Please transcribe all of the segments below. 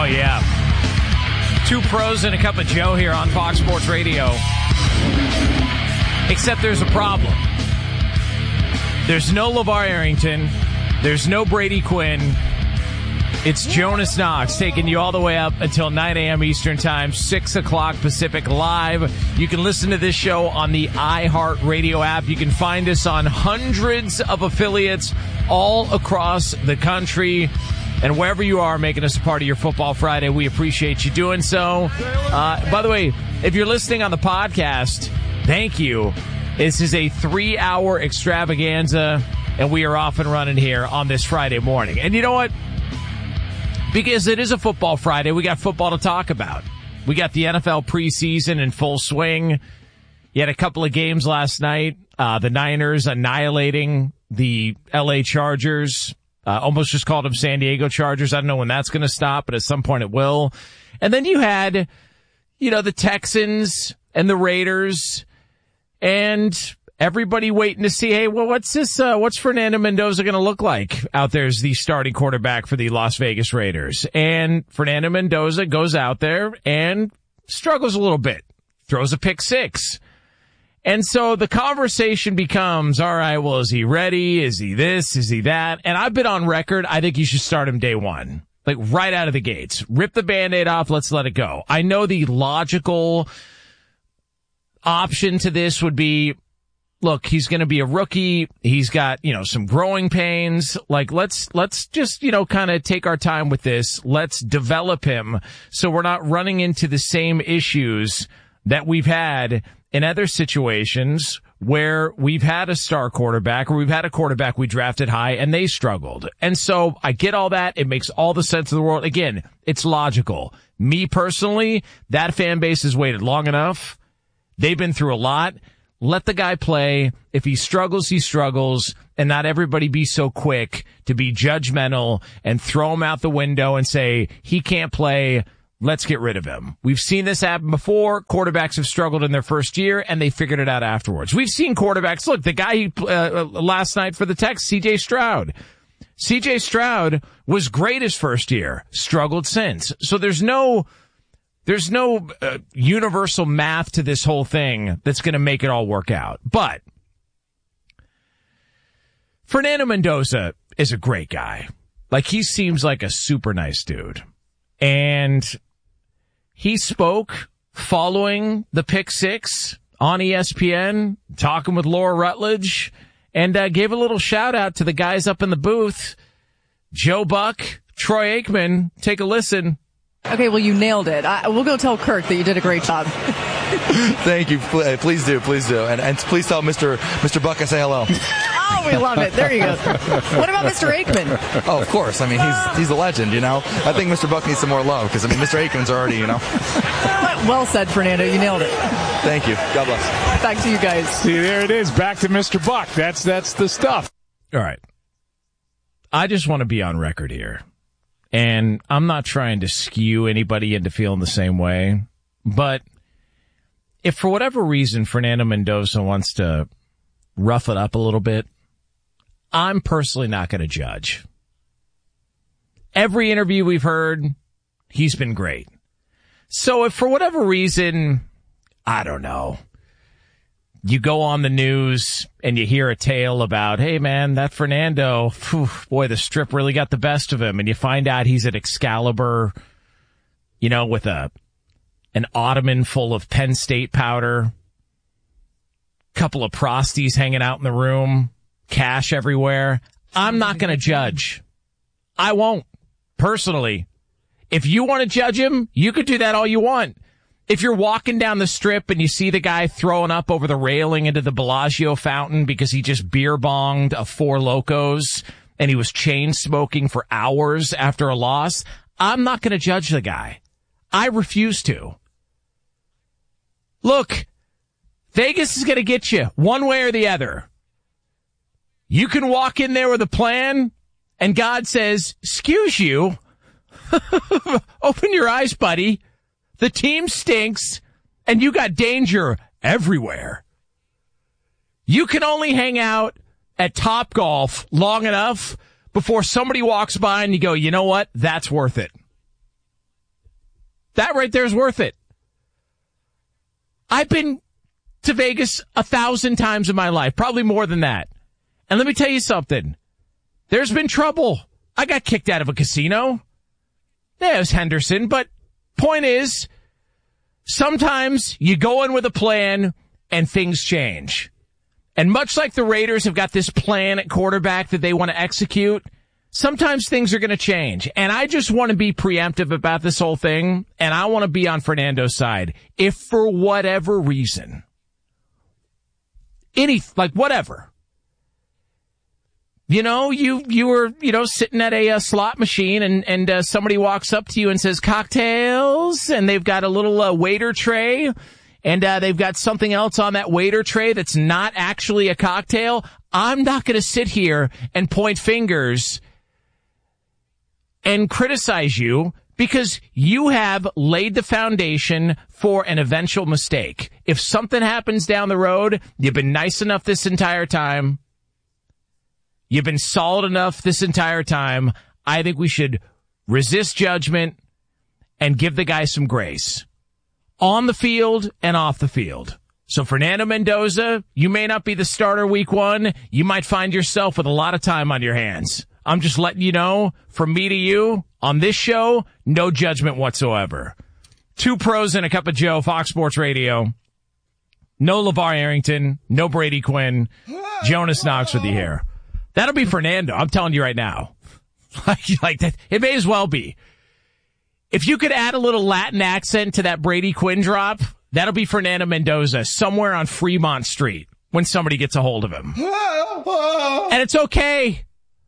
yeah. Two pros and a cup of Joe here on Fox Sports Radio. Except there's a problem. There's no LeVar Arrington. There's no Brady Quinn. It's Jonas Knox taking you all the way up until 9 a.m. Eastern Time, 6 o'clock Pacific live. You can listen to this show on the iHeartRadio app. You can find us on hundreds of affiliates all across the country. And wherever you are making us a part of your Football Friday, we appreciate you doing so. By the way, if you're listening on the podcast, thank you. This is a 3-hour extravaganza, and we are off and running here on this Friday morning. And you know what? Because it is a Football Friday, we got football to talk about. We got the NFL preseason in full swing. You had a couple of games last night. The Niners annihilating the L.A. Chargers. Almost just called them San Diego Chargers. I don't know when that's going to stop, but at some point it will. And then you had, the Texans and the Raiders and everybody waiting to see, hey, well, what's Fernando Mendoza going to look like out there as the starting quarterback for the Las Vegas Raiders? And Fernando Mendoza goes out there and struggles a little bit, throws a pick six. And so the conversation becomes, all right, well, is he ready? Is he this? Is he that? And I've been on record. I think you should start him day one, like right out of the gates. Rip the Band-Aid off. Let's let it go. I know the logical option to this would be, look, he's going to be a rookie. He's got, some growing pains. Like, let's just, kind of take our time with this. Let's develop him so we're not running into the same issues that we've had in other situations where we've had a star quarterback or we've had a quarterback we drafted high and they struggled. And so I get all that. It makes all the sense in the world. Again, it's logical. Me personally, that fan base has waited long enough. They've been through a lot. Let the guy play. If he struggles, he struggles. And not everybody be so quick to be judgmental and throw him out the window and say, he can't play. Let's get rid of him. We've seen this happen before. Quarterbacks have struggled in their first year, and they figured it out afterwards. We've seen quarterbacks. Look, the guy last night for the Texans, C.J. Stroud. C.J. Stroud was great his first year, struggled since. So there's no universal math to this whole thing that's going to make it all work out. But Fernando Mendoza is a great guy. Like, he seems like a super nice dude. And he spoke following the pick six on ESPN, talking with Laura Rutledge, and gave a little shout out to the guys up in the booth, Joe Buck, Troy Aikman. Take a listen. Okay, well, you nailed it. We'll go tell Kirk that you did a great job. Thank you. Please do. And please tell Mr. Buck I say hello. Oh, we love it. There you go. What about Mr. Aikman? Oh, of course. I mean, he's a legend, I think Mr. Buck needs some more love because, Mr. Aikman's already, Well said, Fernando. You nailed it. Thank you. God bless. Back to you guys. See, there it is. Back to Mr. Buck. That's the stuff. All right. I just want to be on record here. And I'm not trying to skew anybody into feeling the same way. But if for whatever reason Fernando Mendoza wants to rough it up a little bit, I'm personally not going to judge. Every interview we've heard, he's been great. So if for whatever reason, I don't know, you go on the news and you hear a tale about, hey man, that Fernando, boy, the strip really got the best of him. And you find out he's at Excalibur, with an ottoman full of Penn State powder, couple of prosties hanging out in the room, cash everywhere. I'm not going to judge. I won't. Personally. If you want to judge him, you could do that all you want. If you're walking down the strip and you see the guy throwing up over the railing into the Bellagio fountain because he just beer bonged a Four Locos and he was chain smoking for hours after a loss, I'm not going to judge the guy. I refuse to. Look, Vegas is going to get you one way or the other. You can walk in there with a plan and God says, excuse you, open your eyes, buddy. The team stinks, and you got danger everywhere. You can only hang out at Topgolf long enough before somebody walks by and you go, you know what? That's worth it. That right there is worth it. I've been to Vegas 1,000 times in my life, probably more than that. And let me tell you something. There's been trouble. I got kicked out of a casino. Yeah, it was Henderson, but point is, sometimes you go in with a plan and things change. And much like the Raiders have got this plan at quarterback that they want to execute, sometimes things are going to change. And I just want to be preemptive about this whole thing, and I want to be on Fernando's side. If for whatever reason, whatever, you were, sitting at a slot machine and somebody walks up to you and says cocktails, and they've got a little waiter tray, and they've got something else on that waiter tray that's not actually a cocktail. I'm not going to sit here and point fingers and criticize you because you have laid the foundation for an eventual mistake. If something happens down the road, you've been nice enough this entire time. You've been solid enough this entire time. I think we should resist judgment and give the guy some grace on the field and off the field. So Fernando Mendoza, you may not be the starter week 1. You might find yourself with a lot of time on your hands. I'm just letting you know, from me to you, on this show, no judgment whatsoever. 2 pros and a cup of Joe, Fox Sports Radio. No LeVar Arrington, no Brady Quinn. Jonas Knox with you here. That'll be Fernando. I'm telling you right now. Like that. It may as well be. If you could add a little Latin accent to that Brady Quinn drop, that'll be Fernando Mendoza somewhere on Fremont Street when somebody gets a hold of him. And it's okay.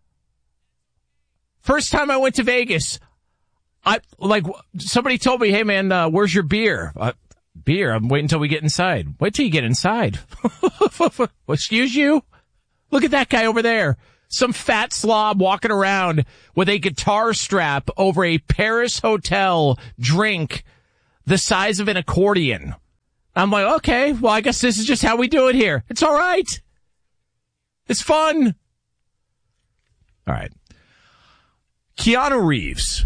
First time I went to Vegas, somebody told me, hey man, where's your beer? Beer? I'm waiting until we get inside. Wait till you get inside. Excuse you? Look at that guy over there. Some fat slob walking around with a guitar strap over a Paris hotel drink the size of an accordion. I'm like, okay, well, I guess this is just how we do it here. It's all right. It's fun. All right. Keanu Reeves,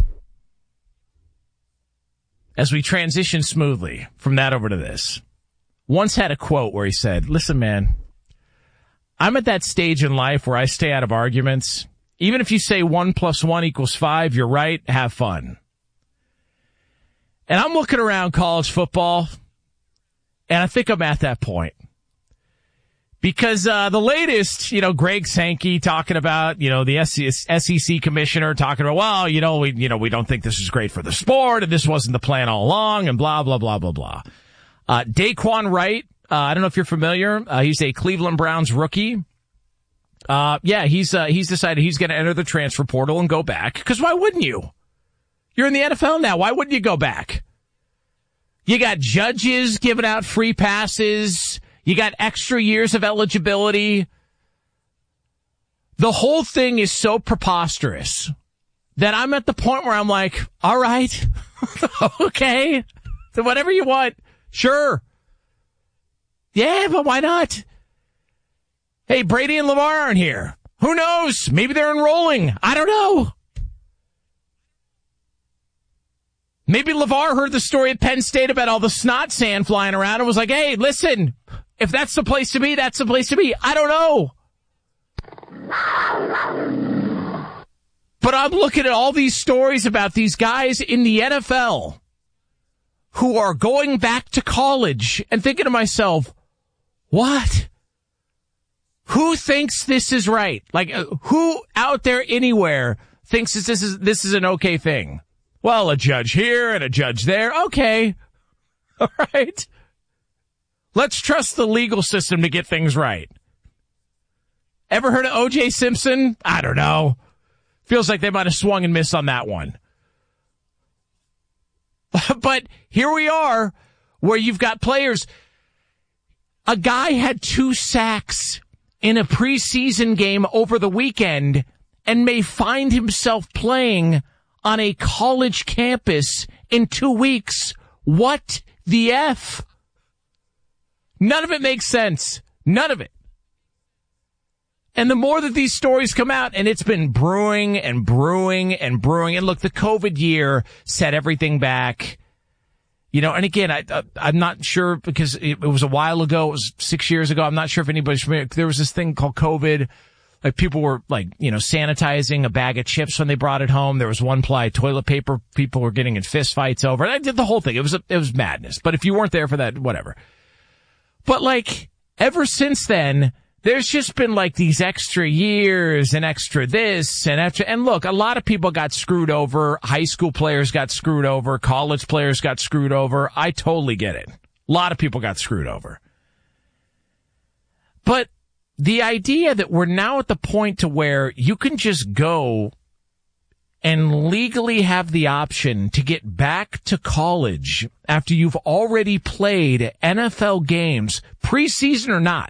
as we transition smoothly from that over to this, once had a quote where he said, listen, man, I'm at that stage in life where I stay out of arguments. Even if you say 1 + 1 = 5, you're right, have fun. And I'm looking around college football, and I think I'm at that point. Because the latest, Greg Sankey talking about, the SEC commissioner talking about, well, we don't think this is great for the sport, and this wasn't the plan all along, and blah, blah, blah, blah, blah. Daquan Wright, I don't know if you're familiar. He's a Cleveland Browns rookie. He's decided he's going to enter the transfer portal and go back. Because why wouldn't you? You're in the NFL now. Why wouldn't you go back? You got judges giving out free passes. You got extra years of eligibility. The whole thing is so preposterous that I'm at the point where I'm like, all right, okay, so whatever you want, sure. Yeah, but why not? Hey, Brady and LeVar aren't here. Who knows? Maybe they're enrolling. I don't know. Maybe LeVar heard the story at Penn State about all the snot sand flying around and was like, hey, listen, if that's the place to be, that's the place to be. I don't know. But I'm looking at all these stories about these guys in the NFL who are going back to college and thinking to myself, what? Who thinks this is right? Like, who out there anywhere thinks this is an okay thing? Well, a judge here and a judge there. Okay. All right. Let's trust the legal system to get things right. Ever heard of O.J. Simpson? I don't know. Feels like they might have swung and missed on that one. But here we are where you've got players. A guy had 2 sacks in a preseason game over the weekend and may find himself playing on a college campus in 2 weeks. What the F? None of it makes sense. None of it. And the more that these stories come out, and it's been brewing and brewing and brewing, and look, the COVID year set everything back. And again, I'm not sure because it was a while ago. It was 6 years ago. I'm not sure if anybody's familiar. There was this thing called COVID. Like people were sanitizing a bag of chips when they brought it home. There was one-ply toilet paper people were getting in fist fights over. And I did the whole thing. It was madness. But if you weren't there for that, whatever. But ever since then, there's just been these extra years and extra this and extra. And look, a lot of people got screwed over. High school players got screwed over. College players got screwed over. I totally get it. A lot of people got screwed over. But the idea that we're now at the point to where you can just go and legally have the option to get back to college after you've already played NFL games, preseason or not,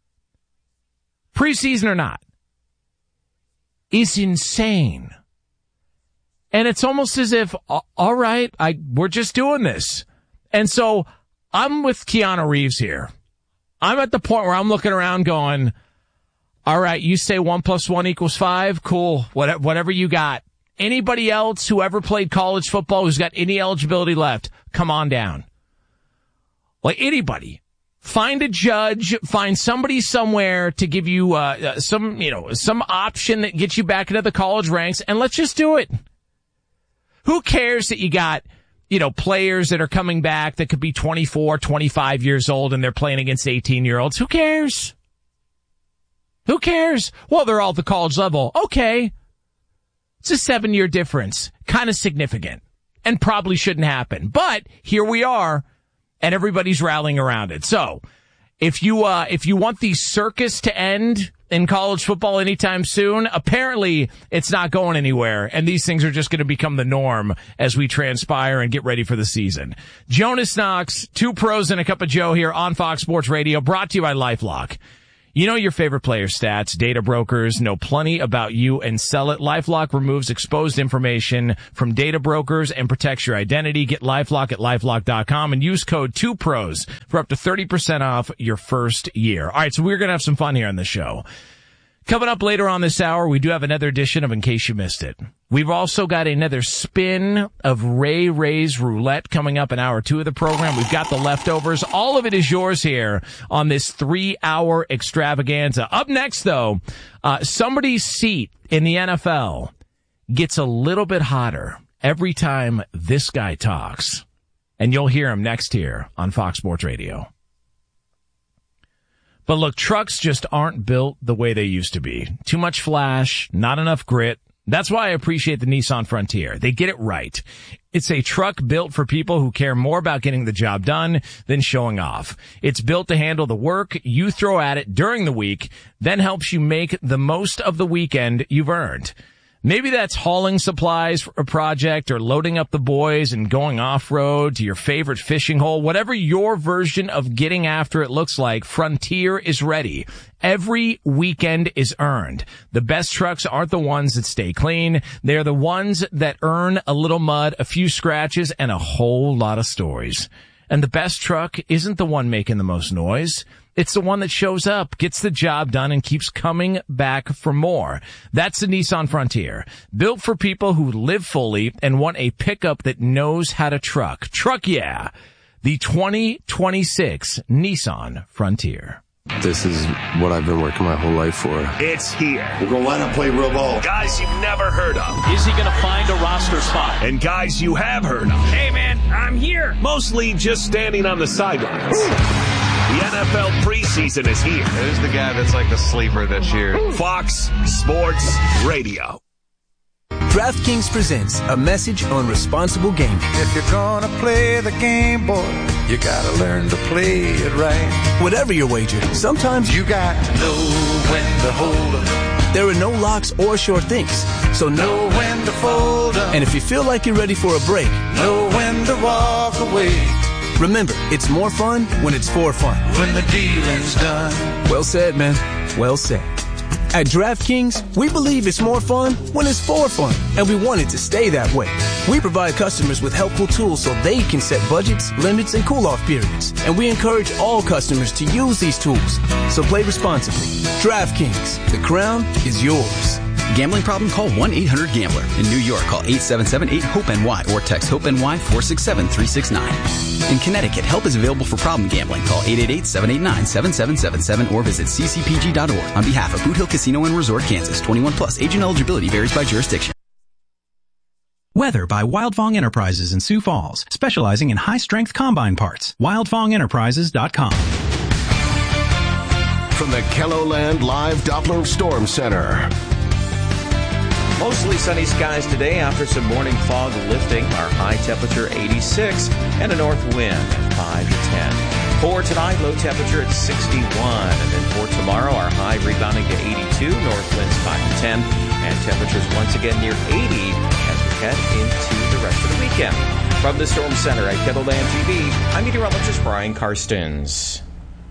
is insane. And it's almost as if, all right, we're just doing this. And so I'm with Keanu Reeves here. I'm at the point where I'm looking around going, all right, you say 1 + 1 = 5. Cool. Whatever you got. Anybody else who ever played college football who's got any eligibility left, come on down. Anybody. Find a judge, find somebody somewhere to give you some option that gets you back into the college ranks, and let's just do it. Who cares that you got players that are coming back that could be 24, 25 years old and they're playing against 18-year-olds? Who cares? Who cares? Well, they're all at the college level. Okay. It's a 7-year difference. Kind of significant. And probably shouldn't happen. But here we are, and everybody's rallying around it. So, if you want the circus to end in college football anytime soon, apparently it's not going anywhere, and these things are just going to become the norm as we transpire and get ready for the season. Jonas Knox, 2 pros and a cup of Joe here on Fox Sports Radio, brought to you by LifeLock. You know your favorite player stats. Data brokers know plenty about you and sell it. LifeLock removes exposed information from data brokers and protects your identity. Get LifeLock at LifeLock.com and use code 2pros for up to 30% off your first year. All right, so we're going to have some fun here on the show. Coming up later on this hour, we do have another edition of In Case You Missed It. We've also got another spin of Ray's Roulette coming up in hour 2 of the program. We've got the leftovers. All of it is yours here on this 3-hour extravaganza. Up next, though, somebody's seat in the NFL gets a little bit hotter every time this guy talks. And you'll hear him next here on Fox Sports Radio. But look, trucks just aren't built the way they used to be. Too much flash, not enough grit. That's why I appreciate the Nissan Frontier. They get it right. It's a truck built for people who care more about getting the job done than showing off. It's built to handle the work you throw at it during the week, then helps you make the most of the weekend you've earned. Maybe that's hauling supplies for a project or loading up the boys and going off-road to your favorite fishing hole. Whatever your version of getting after it looks like, Frontier is ready. Every weekend is earned. The best trucks aren't the ones that stay clean. They're the ones that earn a little mud, a few scratches, and a whole lot of stories. And the best truck isn't the one making the most noise. It's the one that shows up, gets the job done, and keeps coming back for more. That's the Nissan Frontier. Built for people who live fully and want a pickup that knows how to truck. Truck, yeah. The 2026 Nissan Frontier. This is what I've been working my whole life for. It's here. We're going to line up, play real ball. Guys you've never heard of. Is he going to find a roster spot? And guys you have heard of. Hey, man, I'm here. Mostly just standing on the sidelines. The NFL preseason is here. Who's the guy that's like the sleeper this year? Fox Sports Radio. DraftKings presents a message on responsible gaming. If you're gonna play the game, boy, you gotta learn to play it right. Whatever your wager, sometimes you got to know when to hold 'em. There are no locks or sure things, so know when to fold 'em. And if you feel like you're ready for a break, know when to walk away. Remember, it's more fun when it's for fun. When the dealing's done. Well said, man. Well said. At DraftKings, we believe it's more fun when it's for fun, and we want it to stay that way. We provide customers with helpful tools so they can set budgets, limits, and cool-off periods. And we encourage all customers to use these tools. So play responsibly. DraftKings, the crown is yours. Gambling problem? Call 1-800-GAMBLER. In New York, call 877-8-HOPE-NY or text HOPE-NY 467-369. In Connecticut, help is available for problem gambling. Call 888-789-7777 or visit ccpg.org. On behalf of Boot Hill Casino and Resort, Kansas, 21 plus. Agent eligibility varies by jurisdiction. Weather by Wildfong Enterprises in Sioux Falls, specializing in high-strength combine parts. WildfongEnterprises.com. From the KELOLAND Live Doppler Storm Center. Mostly sunny skies today after some morning fog lifting. Our high temperature 86 and a north wind at 5 to 10. For tonight, low temperature at 61. And then for tomorrow, our high rebounding to 82, north winds 5 to 10, and temperatures once again near 80 as we head into the rest of the weekend. From the Storm Center at KELOLAND TV, I'm meteorologist Brian Karstens.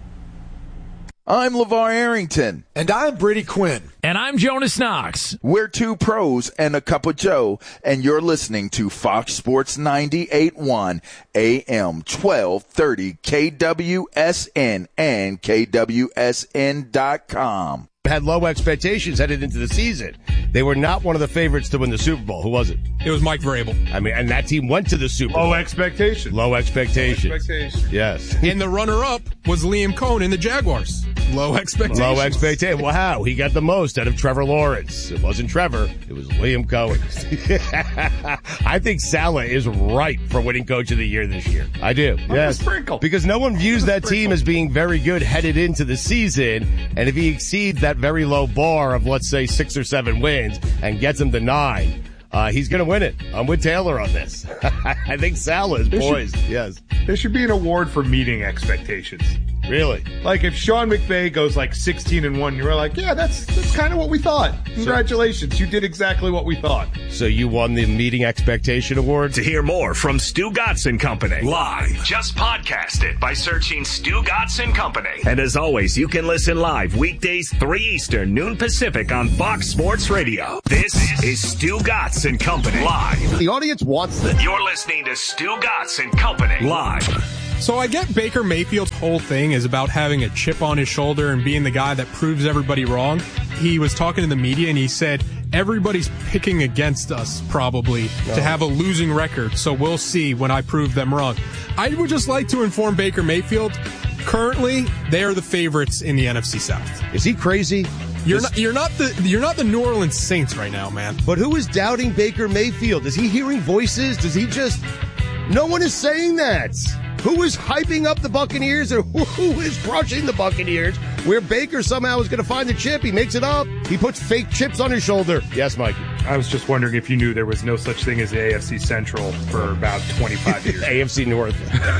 I'm LeVar Arrington. And I'm Brady Quinn. And I'm Jonas Knox. We're two pros and a cup of Joe, and you're listening to Fox Sports 98.1 AM 1230 KWSN and KWSN.com. Had low expectations headed into the season. They were not one of the favorites to win the Super Bowl. Who was it? It was Mike Vrabel. I mean, and that team went to the Super Bowl. Low expectations. Low expectations. Yes. And the runner-up was Liam Cohen in the Jaguars. Low expectations. Low expectations. Wow, he got the most out of Trevor Lawrence. It wasn't Trevor. It was Liam Cohen. I think Saleh is ripe for winning Coach of the Year this year. I do. Yes. Sprinkle. Because no one views that team as being very good headed into the season. And if he exceeds that very low bar of, let's say, 6 or 7 wins and gets him to 9, he's going to win it. I'm with Taylor on this. I think Saleh is poised. Yes. There should be an award for meeting expectations. Really? Like if Sean McVay goes like 16-1, you were like, yeah, that's kind of what we thought. Congratulations. You did exactly what we thought. So you won the meeting expectation award? To hear more from Stu Gatz and Company live, just podcast it by searching Stu Gatz and Company. And as always, you can listen live weekdays 3 Eastern, noon Pacific on Fox Sports Radio. This is Stu Gatz and Company live. The audience wants this. You're listening to Stu Gatz and Company live. So I get Baker Mayfield's whole thing is about having a chip on his shoulder and being the guy that proves everybody wrong. He was talking to the media and he said, everybody's picking against us probably to have a losing record. So we'll see when I prove them wrong. I would just like to inform Baker Mayfield, currently they are the favorites in the NFC South. Is he crazy? You're not the New Orleans Saints right now, man. But who is doubting Baker Mayfield? Is he hearing voices? Does he just... No one is saying that. Who is hyping up the Buccaneers or who is crushing the Buccaneers where Baker somehow is going to find the chip? He makes it up. He puts fake chips on his shoulder. Yes, Mikey. I was just wondering if you knew there was no such thing as the AFC Central for about 25 years. AFC North.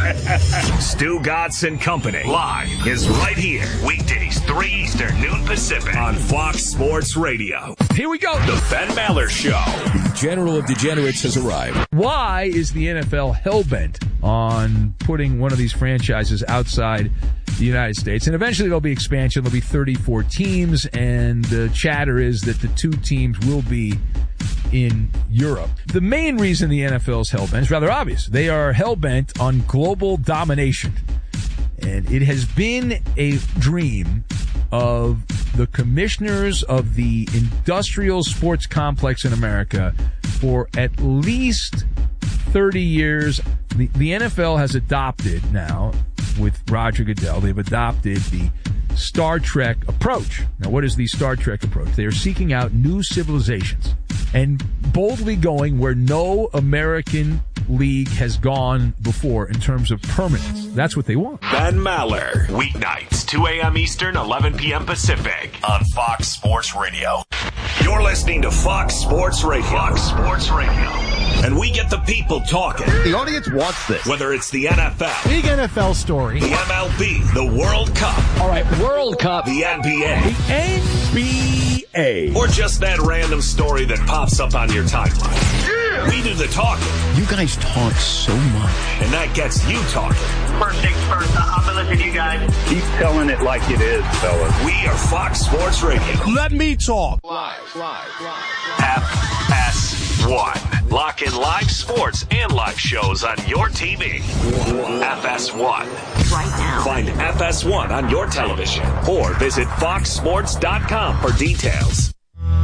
Stu Gatz and Company live is right here. Weekdays 3 Eastern, noon Pacific on Fox Sports Radio. Here we go. The Ben Maller Show. The General of Degenerates has arrived. Why is the NFL hell-bent on putting one of these franchises outside the United States? And eventually there'll be expansion. There'll be 34 teams, and the chatter is that the 2 teams will be in Europe. The main reason the NFL is hell-bent is rather obvious. They are hell-bent on global domination. And it has been a dream of the commissioners of the industrial sports complex in America for at least 30 years. The NFL has adopted now, with Roger Goodell, they've adopted the Star Trek approach. Now, what is the Star Trek approach? They are seeking out new civilizations and boldly going where no American league has gone before in terms of permanence. That's what they want. Ben Maller, weeknights, 2 a.m. Eastern, 11 p.m. Pacific on Fox Sports Radio. You're listening to Fox Sports Radio. Fox Sports Radio. And we get the people talking. The audience wants this. Whether it's the NFL. Big NFL story. The MLB. The World Cup. All right, World Cup. The NBA. The NBA. Or just that random story that pops up on your timeline. Yeah. We do the talking. You guys talk so much. And that gets you talking. First things first, I'm going to listen to you guys. Keep telling it like it is, fellas. We are Fox Sports Radio. Let me talk. Live. FS1. Lock in live sports and live shows on your TV. FS1. Right now. Find FS1 on your television or visit foxsports.com for details.